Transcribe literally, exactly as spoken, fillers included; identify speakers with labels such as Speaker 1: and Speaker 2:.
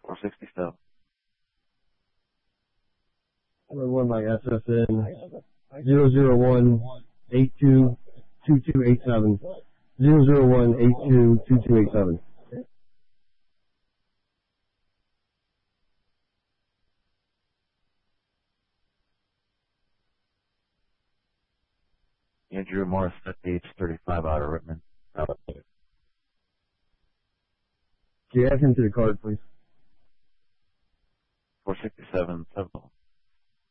Speaker 1: four sixty-seven.
Speaker 2: Number one by S S N zero zero one eight two two two eight seven zero zero one eight two two two eight seven.
Speaker 1: Andrew Morris, H thirty-five out of Rittman.
Speaker 2: Can you add him to the card, please?
Speaker 1: four sixty-seven, seven.